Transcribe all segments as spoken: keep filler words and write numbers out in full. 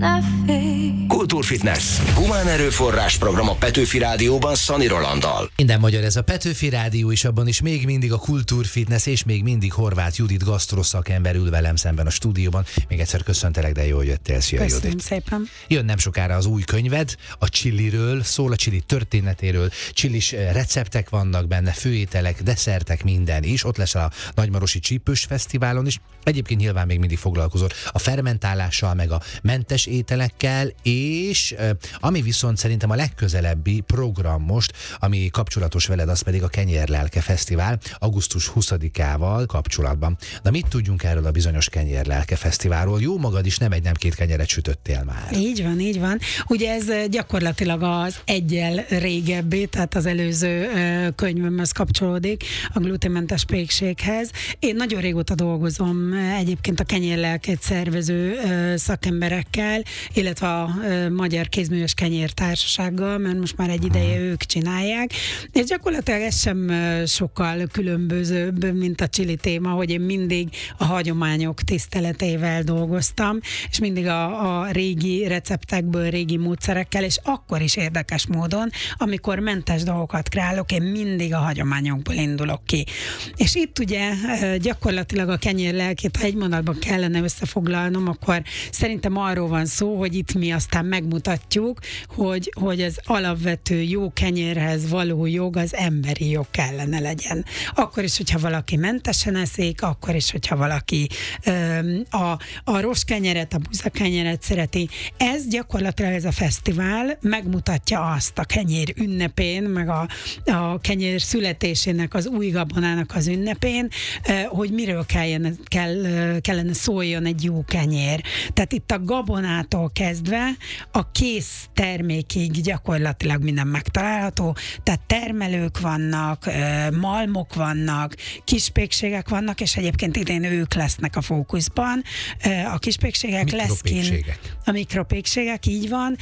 Kultúrfitness. Humán erőforrás program a Petőfi Rádióban Szani Rolanddal. Minden magyar ez a Petőfi Rádió, és abban is még mindig a Kultúrfitness, és még mindig Horváth Judit gasztroszakember ül velem szemben a stúdióban. Még egyszer köszöntelek, de jól jöttél. Szia, Köszönöm Judit. szépen. Jön nem sokára az új könyved, a chiliről, szól a chili történetéről, csilis receptek vannak benne, főételek, desszertek, minden is. Ott lesz a Nagymarosi Csípős Fesztiválon is. Egyébként nyilván még mindig foglalkozol a fermentálással, meg a mentes ételekkel, és ami viszont szerintem a legközelebbi program most, ami kapcsolatos veled, az pedig a Kenyérlelke Fesztivál augusztus huszadikával kapcsolatban. Na mit tudjunk erről a bizonyos Kenyérlelke Fesztiválról? Jó magad is nem egy, nem két kenyeret sütöttél már. Így van, így van. Ugye ez gyakorlatilag az egyel régebbi, tehát az előző könyvemhez kapcsolódik, a gluténmentes pékséghez. Én nagyon régóta dolgozom egyébként a kenyérlelkét szervező szakemberekkel, illetve a Magyar Kézműves Kenyértársasággal, mert most már egy ideje ők csinálják, és gyakorlatilag ez sem sokkal különbözőbb, mint a chili téma, hogy én mindig a hagyományok tiszteletével dolgoztam, és mindig a, a régi receptekből, régi módszerekkel, és akkor is érdekes módon, amikor mentes dolgokat kreálok, én mindig a hagyományokból indulok ki. És itt ugye gyakorlatilag a kenyérlelkét, ha egy mondatban kellene összefoglalnom, akkor szerintem arról van szó, hogy itt mi aztán megmutatjuk, hogy, hogy az alapvető jó kenyérhez való jog az emberi jog kellene legyen. Akkor is, hogyha valaki mentesen eszik, akkor is, hogyha valaki öm, a, a rossz kenyeret, a buza kenyeret szereti. Ez gyakorlatilag ez a fesztivál megmutatja azt a kenyér ünnepén, meg a, a kenyér születésének, az új gabonának az ünnepén, hogy miről kellene, kell, kellene szóljon egy jó kenyér. Tehát itt a gabonától kezdve a kész termékig gyakorlatilag minden megtalálható, tehát termelők vannak, malmok vannak, kispékségek vannak, és egyébként idén ők lesznek a fókuszban. A kispékségek lesz kint, a mikropékségek, így van,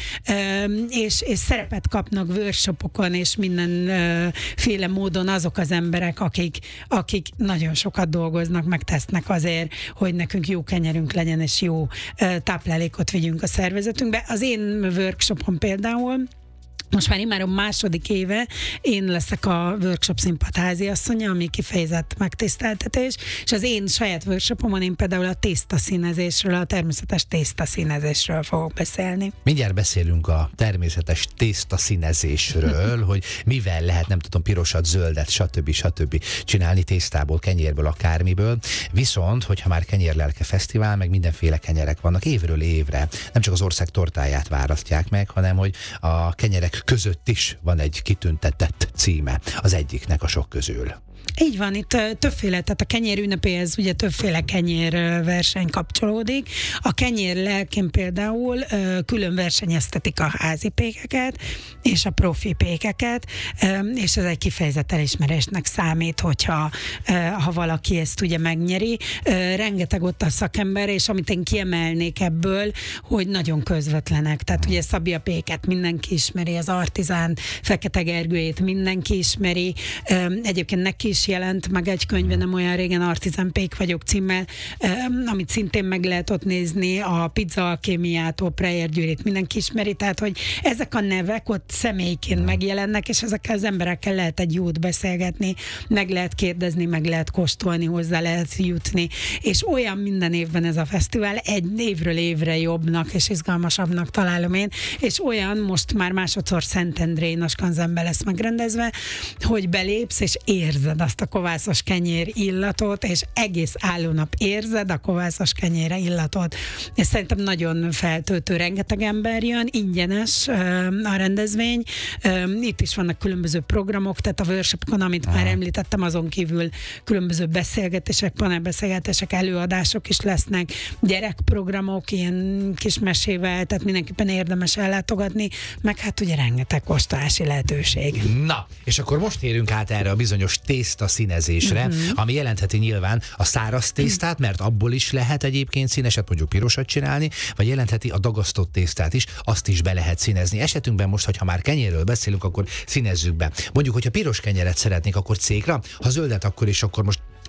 és, és szerepet kapnak workshopokon, és mindenféle módon azok az emberek, akik, akik nagyon sokat dolgoznak, meg tesznek azért, hogy nekünk jó kenyerünk legyen, és jó táplálékot vigyünk a szervezetünkbe. Az én workshopon például most már immáron második éve én leszek a workshop színpad háziasszonya, ami kifejezett megtiszteltetés, és az én saját workshopomon én például a tésztaszínezésről, a természetes tésztaszínezésről fogok beszélni. Mindjárt beszélünk a természetes tésztaszínezésről, hogy mivel lehet, nem tudom, pirosat, zöldet, stb. stb. Csinálni tésztából, kenyérből, akármiből. Viszont, hogyha már Kenyérlelke Fesztivál, meg mindenféle kenyerek vannak évről évre, nem csak az ország tortáját választják meg, hanem hogy a kenyerek között is van egy kitüntetett címe az egyiknek a sok közül. Így van, itt többféle, tehát a kenyér ünnepéhez ugye többféle kenyér verseny kapcsolódik. A kenyér lelkén például külön versenyeztetik a házi pékeket és a profi pékeket, és ez egy kifejezett elismerésnek számít, hogyha ha valaki ezt ugye megnyeri. Rengeteg ott a szakember, és amit én kiemelnék ebből, hogy nagyon közvetlenek. Tehát ugye Szabi a péket mindenki ismeri, az Artizán Fekete Gergőjét mindenki ismeri, egyébként neki is jelent meg egy könyve nem olyan régen, Artizán Pék vagyok címmel, amit szintén meg lehet ott nézni, a Pizza Alkémiától Preyer Győrit mindenki ismeri, tehát hogy ezek a nevek ott személyként megjelennek, és ezekkel az emberekkel lehet egy jót beszélgetni, meg lehet kérdezni, meg lehet kóstolni, hozzá lehet jutni, és olyan minden évben ez a fesztivál, egy évről évre jobbnak és izgalmasabbnak találom én, és olyan most már másodszor Szentendrén a Skanzenben lesz megrendezve, hogy belépsz és érzed azt a kovászos kenyér illatot, és egész állónap érzed a kovászos kenyér illatot. És szerintem nagyon feltöltő, rengeteg ember jön, ingyenes a rendezvény. Itt is vannak különböző programok, tehát a workshopokon, amit Aha. már említettem, azon kívül különböző beszélgetések, panelbeszélgetések, előadások is lesznek, gyerekprogramok, ilyen kis mesével, tehát mindenképpen érdemes ellátogatni, meg hát ugye rengeteg kóstolási lehetőség. Na, és akkor most érünk át erre a bizonyos tésztaszínezésre, uh-huh. ami jelentheti nyilván a száraz tésztát, mert abból is lehet egyébként színeset, mondjuk pirosat csinálni, vagy jelentheti a dagasztott tésztát is, azt is be lehet színezni. Esetünkben most, hogyha már kenyérről beszélünk, akkor színezzük be. Mondjuk, hogyha piros kenyeret szeretnék, akkor cékra, ha zöldet, akkor is, akkor most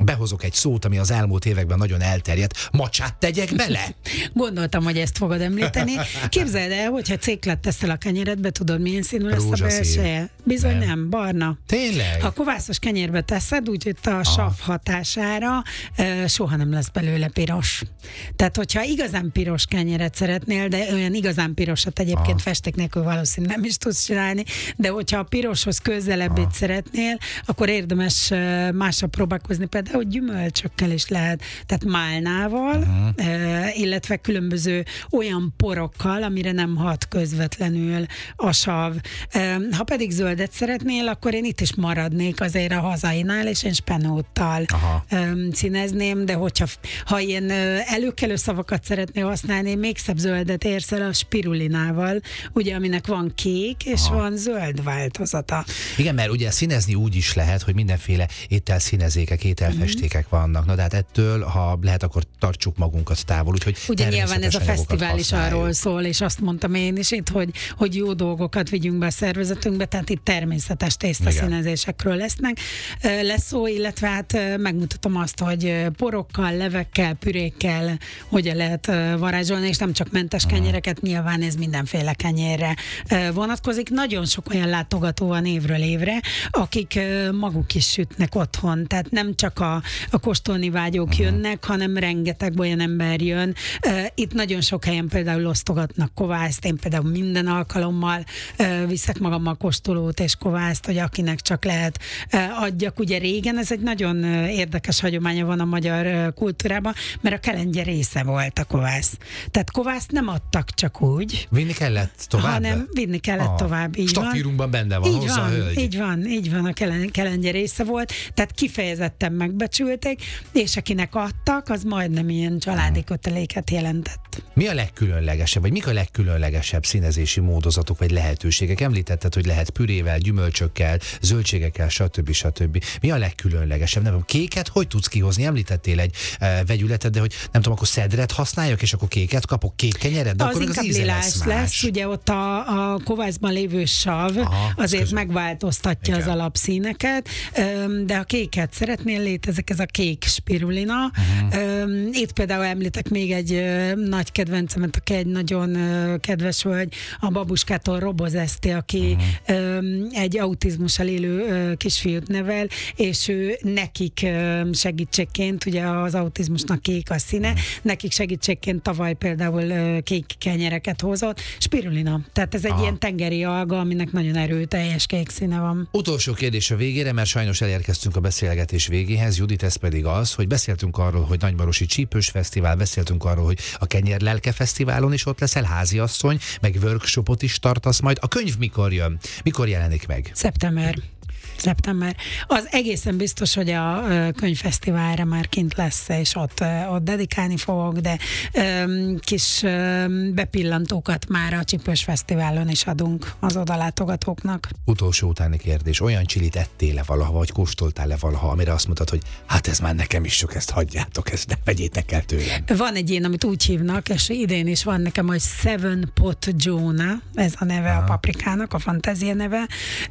behozok egy szót, ami az elmúlt években nagyon elterjedt. Macsát tegyek bele? Gondoltam, hogy ezt fogod említeni. Képzeld el, hogyha céklet teszel a kenyeredbe, tudod, milyen színű lesz a belseje? Bizony nem. nem, barna. Tényleg? Ha kovászos kenyérbe teszed, úgyhogy a ah. sav hatására e, soha nem lesz belőle piros. Tehát, hogyha igazán piros kenyeret szeretnél, de olyan igazán pirosat egyébként ah. festék nélkül valószínűleg nem is tudsz csinálni, de hogyha a piroshoz közelebbét ah. szeretnél, akkor érdemes másra próbálkozni, például gyümölcsökkel is lehet, tehát málnával, uh-huh. e, illetve különböző olyan porokkal, amire nem hat közvetlenül a sav. E, ha pedig zöldet szeretnél, akkor én itt is maradnék azért a hazainál, és én spenóttal e, színezném, de hogyha ha ilyen előkelő szavakat szeretnél használni, még szebb zöldet érsz el a spirulinával, ugye, aminek van kék, és Aha. van zöld változata. Igen, mert ugye színezni úgy is lehet, hogy mindenféle ételszínezékek, ételfestékek mm-hmm. vannak. Na de hát ettől, ha lehet, akkor tartsuk magunkat távol. Úgyhogy ugye nyilván ez a fesztivál is arról szól, és azt mondtam én is itt, hogy, hogy jó dolgokat vigyünk be a szervezetünkbe, tehát itt természetes tésztaszínezésekről lesznek. Lesz szó, illetve hát megmutatom azt, hogy porokkal, levekkel, pürékkel hogyan lehet varázsolni, és nem csak mentes kenyereket, nyilván ez mindenféle kenyérre vonatkozik. Nagyon sok olyan látogató van évről évre, akik maguk is sütnek otthon, tehát nem csak a, a kóstolni vágyók jönnek, hanem rengeteg olyan ember jön. Itt nagyon sok helyen például osztogatnak kovászt, én például minden alkalommal viszek magammal kóstolót és kovászt, hogy akinek csak lehet adjak. Ugye régen ez egy nagyon érdekes hagyománya van a magyar kultúrában, mert a kelengye része volt a kovász. Tehát kovászt nem adtak csak úgy. Vinni kellett tovább? Hanem vinni kellett ah, tovább, így van. Stafírunkban benne van, így hozzá van, a hölgy. Így van, így van, a kelengye része volt, tehát kifejezetten megbecsülték, és akinek adtak, az majdnem ilyen családi köteléket jelentett. Mi a legkülönlegesebb, vagy mik a legkülönlegesebb színezési módozatok, vagy lehetőségek? Említetted, hogy lehet pürével, gyümölcsökkel, zöldségekkel, stb. stb. Mi a legkülönlegesebb? Nem tudom, kéket hogy tudsz kihozni? Említettél egy e, vegyületet, de hogy nem tudom, akkor szedret használjak, és akkor kéket kapok, kék kenyeret, de az akkor inkább az íze lilás lesz, lesz, ugye ott a, a kovászban lévő sav, Aha, azért közül. megváltoztatja Igen. az alapszíneket, de ha kéket szeretnél, létezik ez a kék spirulina. Uh-huh. Itt például említek még egy nagy kedvencemet, aki egy nagyon kedves hölgy, a babuskától Roboz Eszti, aki uh-huh. egy autizmussal élő kisfiút nevel, és ő nekik segítségként, ugye az autizmusnak kék a színe, uh-huh. nekik segítségként tavaly például kék kenyereket hozott. Spirulina. Tehát ez egy Aha. ilyen tengeri alga, aminek nagyon erőteljes kék színe van. Utolsó kérdés a végére, mert sajnos elérkeztünk a beszélgetés végéhez. Judit, ez pedig az, hogy beszéltünk arról, hogy Nagymarosi Csípős Fesztivál, beszéltünk arról, hogy a Kenyer Lelke Fesztiválon is ott leszel, háziasszony, meg workshopot is tartasz majd. A könyv mikor jön? Mikor jelenik meg? Szeptember. Szeptember. Az egészen biztos, hogy a könyvfesztiválra már kint lesz, és ott, ott dedikálni fogok, de um, kis um, bepillantókat már a Csípős Fesztiválon is adunk az odalátogatóknak. Utolsó utáni kérdés. Olyan csilit ettél-e valaha, vagy kóstoltál-e valaha, amire azt mondtad, hogy hát ez már nekem is sok, ezt hagyjátok, ezt ne vegyétek el tőlem. Van egy ilyen, amit úgy hívnak, és idén is van nekem, hogy Seven Pot Jonah, ez a neve Aha. a paprikának, a fantázia neve.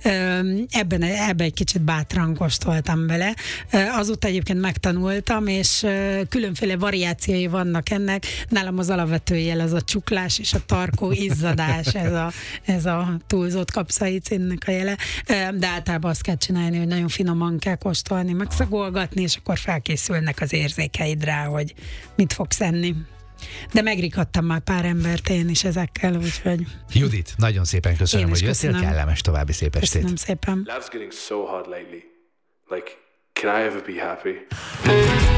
Um, ebben, ebben egy kicsit bátran kóstoltam bele. Azóta egyébként megtanultam, és különféle variációi vannak ennek. Nálam az alapvető jel az a csuklás és a tarkó izzadás, ez a, ez a túlzott kapszaicinnek a jele. De általában azt kell csinálni, hogy nagyon finoman kell kóstolni, megszagolgatni, és akkor felkészülnek az érzékeid rá, hogy mit fogsz enni. De megrikadtam már pár embert én is ezekkel, úgyhogy... Judit, nagyon szépen köszönöm, hogy jöttél, kellemes további szép estét. Köszönöm szépen. Love's getting so hard lately. Like, can I ever be happy?